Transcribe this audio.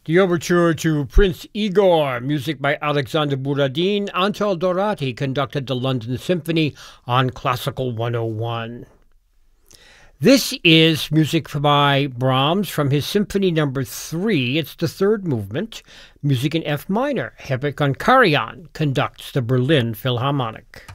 The overture to Prince Igor, music by Alexander Borodin. Antal Dorati conducted the London Symphony on Classical 101. This is music by Brahms from his Symphony No. 3. It's the third movement, music in F minor. Herbert Gunkarian conducts the Berlin Philharmonic.